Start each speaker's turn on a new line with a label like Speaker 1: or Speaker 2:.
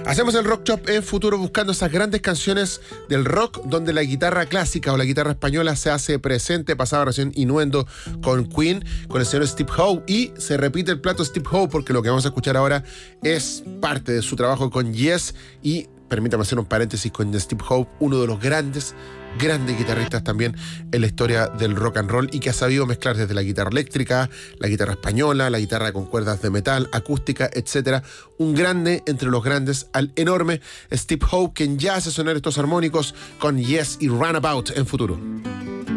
Speaker 1: Hacemos el Rock Chop en Futuro buscando esas grandes canciones del rock donde la guitarra clásica o la guitarra española se hace presente. Pasaba recién Innuendo con Queen, con el señor Steve Howe, y se repite el plato Steve Howe porque lo que vamos a escuchar ahora es parte de su trabajo con Yes. Y permítame hacer un paréntesis con Steve Howe, uno de los grandes guitarristas también en la historia del rock and roll, y que ha sabido mezclar desde la guitarra eléctrica, la guitarra española, la guitarra con cuerdas de metal, acústica, etc. Un grande entre los grandes, al enorme Steve Howe, quien ya hace sonar estos armónicos con Yes y Runabout en Futuro.